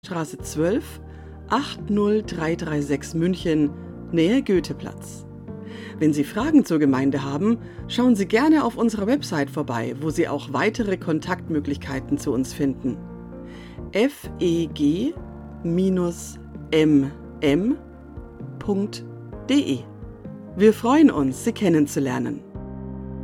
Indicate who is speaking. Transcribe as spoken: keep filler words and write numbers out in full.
Speaker 1: Straße zwölf, acht null drei drei sechs München, Nähe Goetheplatz. Wenn Sie Fragen zur Gemeinde haben, schauen Sie gerne auf unserer Website vorbei, wo Sie auch weitere Kontaktmöglichkeiten zu uns finden. f e g m m punkt d e. Wir freuen uns, Sie kennenzulernen.